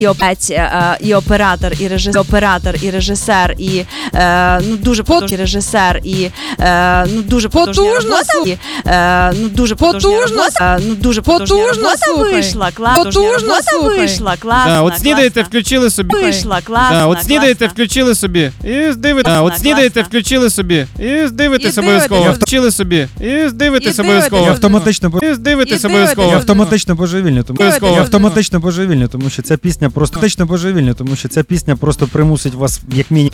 І оператор, і режисер, і дуже потужний режисер, і дуже потужна вийшла, класна. От снідаєте, включили собі. Вийшла, класна. От снідаєте, включили собі. І дивитесь. От снідаєте, включили собі. І дивитесь обов'язково. Включили собі. І дивитесь обов'язково. І дивитесь обов'язково. Я автоматично божевільний, тому що ця пісня просто примусить вас як мінімум,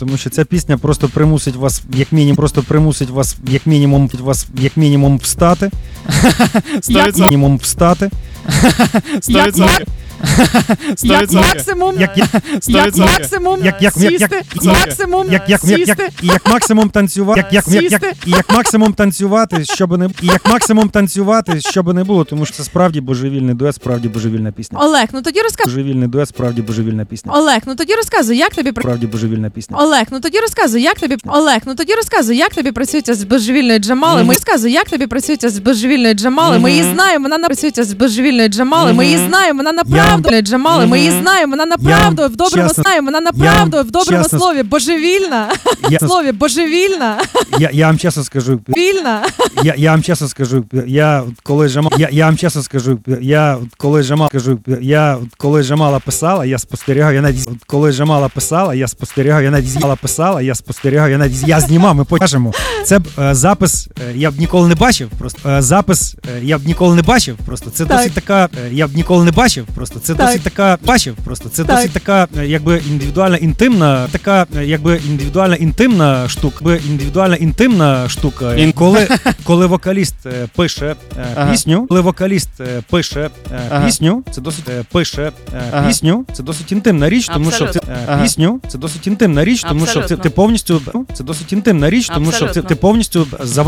як мінімум встати. 100%. Як максимум сісти. Як максимум танцювати, щоб не було, тому що це справді божевільний дует, справді божевільна пісня. Олег, ну тоді розказуй. Божевільний дует, справді божевільна пісня. Олег, ну тоді розказуй, як тобі справді божевільна пісня. Олег, ну тоді розказуй, як тобі працюється з божевільною Джамали. Ми розказуй, як тобі працюється з божевільною Джамали. Ми її знаємо, вона працюється з божевільною Джамали. Ми її знаємо, вона направду Джамали. Ми її знаємо, вона направду в доброму слові божевільна. Слові божевільна. Я вам чесно скажу. Вільна. Я вам чесно скажу. Я коли Джамала писала, я спостерігав, я знімав, ми покажемо. Це запис, я б ніколи не бачив, просто. Це досить така, досить така, якби індивідуальна інтимна штука. Коли вокаліст пише пісню, це досить інтимна річ, тому що ти повністю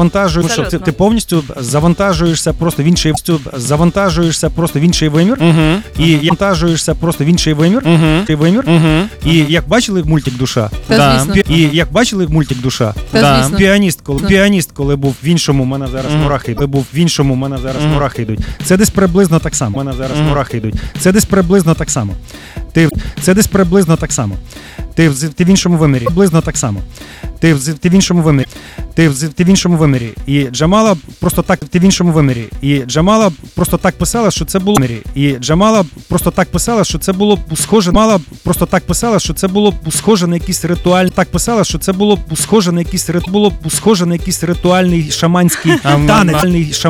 завантажуєшся просто в інший вимір. І як бачили мультик «Душа»? Піаніст, коли був в іншому, мене зараз мурахи йдуть. Це десь приблизно так само. Це десь приблизно так само. Ти в іншому вимірі. Ти в іншому вимірі. І Джамала просто так писала, що це було схоже на якийсь ритуаль. На якийсь ритуальний шаманський танець.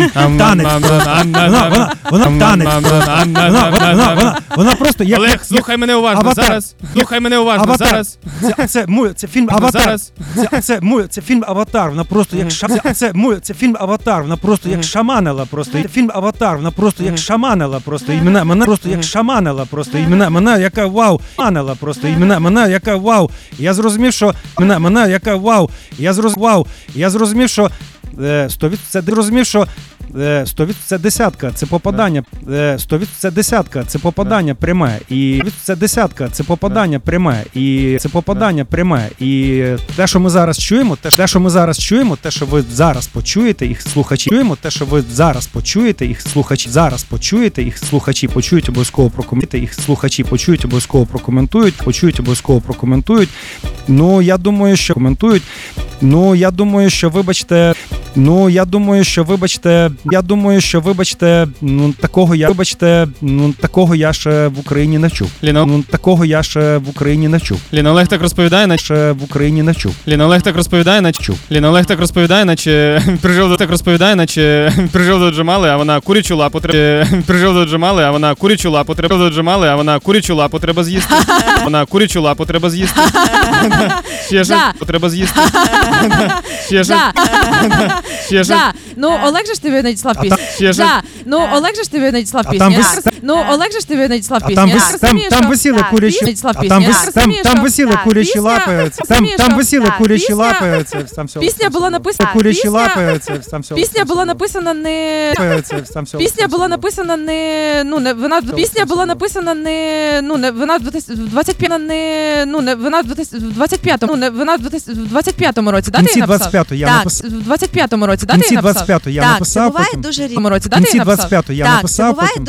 Вона просто як Олег, слухай мене уважно зараз. Це фільм «Аватар». Це фільм «Аватар». Вона просто як це фільм «Аватар». Вона просто як шаманила просто. Фільм «Аватар». Вона просто як шаманила просто. І мене просто як шаманила просто. І мене яка вау. Шаманила просто. І мене яка вау. Я зрозумів, що Я зрозумів, що 100% це десятка, це попадання. 100% десятка, це попадання пряме. І це десятка, це попадання пряме. І це попадання пряме. І те, що ми зараз чуємо, те, що ви зараз почуєте, їх слухачі, почують обов'язково прокоментують. Ну, я думаю, що вибачте, такого я ще в Україні не чув. Ліна, Олег так розповідає, наче прижив до Джамали, а вона курячу лапу треба з'їсти. Вона курячу лапу треба з'їсти. Ще ж треба з'їсти. Ну, Олег же ж тобі надіслав пісню. Там висіли курячі лапи. Пісня була написана не... Вона в 25-му році, да, ти її написав? В кінці 25-го я написав. Так, це буває дуже рідко. В кінці 25-го я написав.